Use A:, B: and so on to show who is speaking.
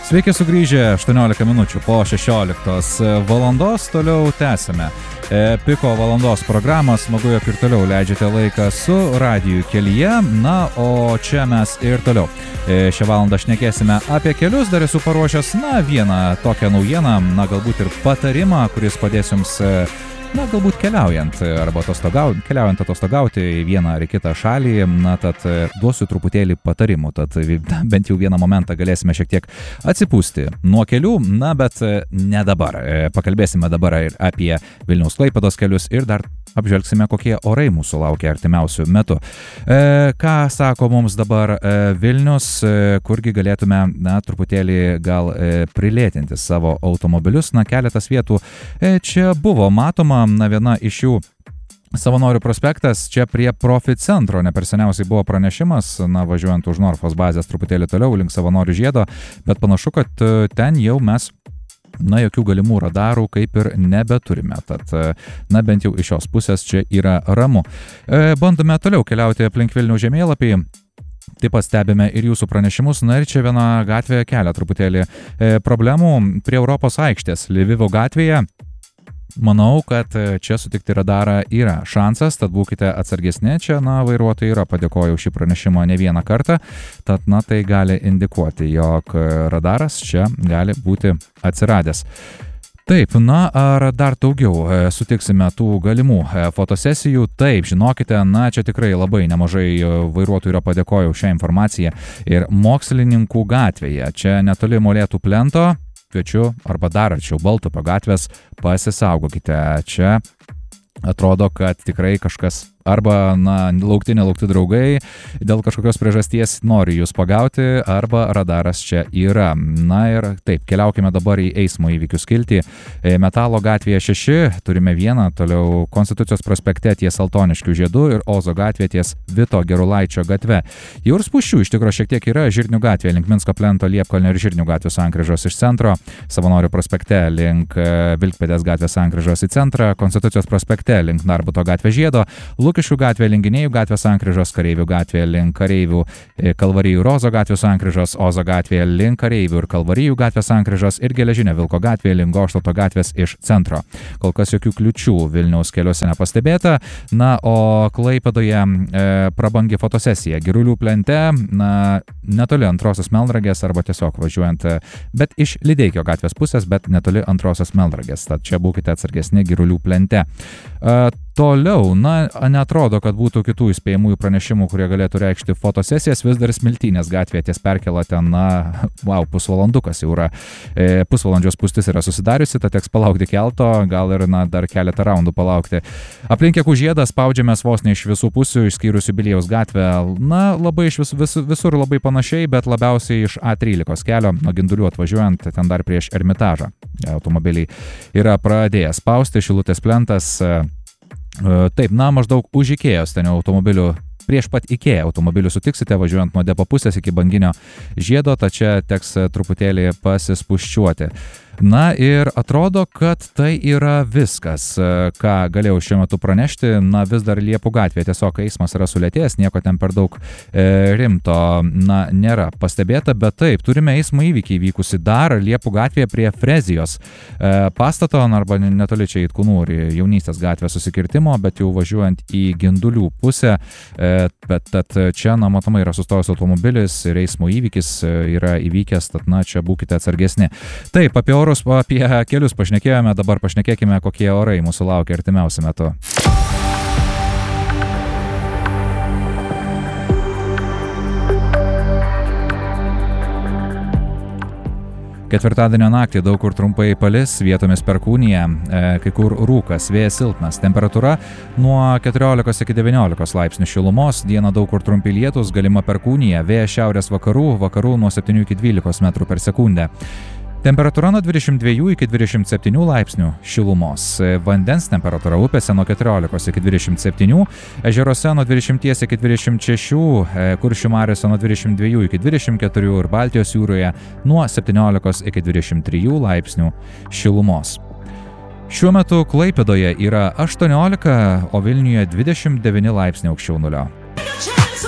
A: Sveiki sugrįžę, 18 minučių po 16 valandos, toliau tęsime Piko valandos programą, smagu, jog ir toliau leidžiate laiką su radiju kelyje, na, o čia mes ir toliau. Šią valandą šnekėsime apie kelius, dar esu paruošęs, vieną tokią naujieną, galbūt ir patarimą, kuris padės jums galbūt keliaujant arba keliaujant atostogauti į vieną ar kitą šalį, tad duosiu truputėlį patarimų, tad bent jau vieną momentą galėsime šiek tiek atsipūsti nuo kelių, bet ne dabar. Pakalbėsime dabar ir apie Vilniaus-Klaipėdos kelius ir dar apžvelgsime, kokie orai mūsų laukia artimiausių metų. Ką sako mums dabar Vilnius, kurgi galėtume, truputėlį gal prilėtinti savo automobilius, keletas vietų čia buvo matoma, viena iš jų Savanorių prospektas, čia prie Profit centro, ne per seniausiai buvo pranešimas, važiuojant už Norfos bazės truputėlį toliau link Savanorių žiedo, bet panašu, kad ten jau mes jokių galimų radarų kaip ir nebeturime, tad bent jau iš šios pusės čia yra ramu. Bandome toliau keliauti aplink Vilnių žemėlapį. Taip pat stebime ir jūsų pranešimus, ir čia viena gatvė kelia truputėlį problemų prie Europos aikštės Lvivo gatvėje. Manau, kad čia sutikti radarą yra šansas, tad būkite atsargesni, čia vairuotojai yra padėkoję už šį pranešimą ne vieną kartą, tad tai gali indikuoti, jog radaras čia gali būti atsiradęs. Taip, ar dar daugiau sutiksime tų galimų fotosesijų? Taip, žinokite, čia tikrai labai nemažai vairuotojų yra padėkoję už šią informaciją ir Mokslininkų gatvėje, čia netoli Molėtų plento, kviečiu arba dar arčiau Baltupio gatvės, pasisaugokite. Čia atrodo, kad tikrai kažkas arba, laukti nelaukti draugai dėl kažkokios priežasties nori jūs pagauti, arba radaras čia yra. Ir taip, keliaukime dabar į eismo įvykių skiltį. Metalo gatvėje 6, turime vieną, toliau Konstitucijos prospekte ties Altoniškių žiedu ir Ozo gatvėje ties Vito Gerulaičio gatve. Jau ir spūsčių iš tikrųjų šiek tiek yra Žirnių gatvėje link Minsko plento, Liepkalnio ir Žirnių gatvės sankryžos iš centro, Savanorių prospekte link Vilkpėdės gatvės sankryžos į centrą, Konstitucijos prospekte link Narbuto gatvės žiedo, Lukiškių gatvė link Gynėjų gatvės sankryžos, Kareivių gatvė link Kareivių, Kalvarijų ir Ozo gatvės sankryžos, Ozo gatvė link Kareivių ir Kalvarijų gatvės sankryžos ir Geležinio Vilko gatvė link Goštauto gatvės iš centro. Kol kas jokių kliučių Vilniaus keliuose nepastebėta. O Klaipėdoje prabangi fotosesija Girulių plente, netoli Antrosios Melnragės arba tiesiog važiuojant, bet iš Lideikio gatvės pusės, bet netoli Antrosios Melnragės. Tad čia būkite atsargesni Girulių plente. Toliau, neatrodo, kad būtų kitų įspėjamųjų pranešimų, kurie galėtų reikšti fotosesijas, vis dar Smiltynės gatvėje ties perkėla ten, pusvalandukas jau yra, pusvalandžio spūstis yra susidariusi, tad teks palaukti kelto, gal ir dar keletą raundų palaukti. Aplink Jakų žiedą spaudžiamės vos ne iš visų pusių, išskyrus Jubiliejaus gatvę, labai iš visur labai panašiai, bet labiausiai iš A13 kelio, nuo Gindulių atvažiuojant, ten dar prieš Ermitažą. Automobiliai yra pradėję spausti, Šilutės plentas. Taip, maždaug už Ikėjos ten automobilių, prieš pat Ikėją automobilių sutiksite, važiuojant nuo depo pusės iki Banginio žiedo, tačiau teks truputėlį pasispuščiuoti. Ir atrodo, kad tai yra viskas, ką galėjau šiuo metu pranešti. Vis dar Liepų gatvėje tiesiog eismas yra sulėtėjęs, nieko ten per daug rimto nėra pastebėta, bet taip, turime eismo įvykį įvykusi dar Liepų gatvėje prie Frezijos pastato, arba netoli čia Itkūnų ir Jaunystės gatvės susikirtimo, bet jau važiuojant į Gindulių pusę, bet čia matomai yra sustojęs automobilis ir eismo įvykis yra įvykęs, tad čia būkite atsargesni. Taip, apie kelius pašnekėjome, dabar pašnekėkime, kokie orai mūsų laukia artimiausiu metu. Ketvirtadienio naktį daug kur trumpai palis, vietomis perkūnija, kai kur rūkas, vėjas silpnas, temperatūra nuo 14 iki 19 laipsnių šilumos, dieną daug kur trumpi lietūs, galima perkūnija, vėjas šiaurės vakarų nuo 7 iki 12 metrų per sekundę. Temperatūra nuo 22 iki 27 laipsnių šilumos. Vandens temperatūra upėse nuo 14 iki 27, ežeruose nuo 20 iki 26, Kuršių mariose nuo 22 iki 24 ir Baltijos jūroje nuo 17 iki 23 laipsnių šilumos. Šiuo metu Klaipėdoje yra 18, o Vilniuje 29 laipsniai aukščiau nulio.